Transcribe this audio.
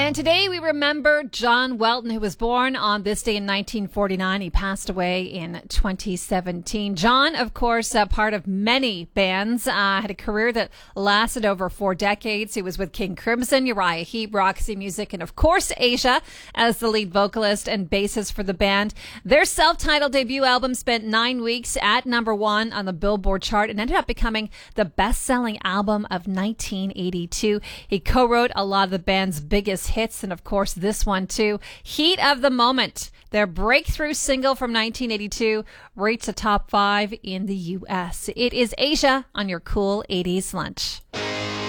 And today we remember John Welton, who was born on this day in 1949. He passed away in 2017. John, of course, part of many bands, had a career that lasted over 4 decades. He was with King Crimson, Uriah Heep, Roxy Music, and of course Asia as the lead vocalist and bassist for the band. Their self-titled debut album spent 9 weeks at #1 on the Billboard chart and ended up becoming the best-selling album of 1982. He co-wrote a lot of the band's biggest hits, and of course this one too, Heat of the Moment. Their breakthrough single from 1982 reached the top 5 in the U.S. It is Asia on your Cool 80s Lunch.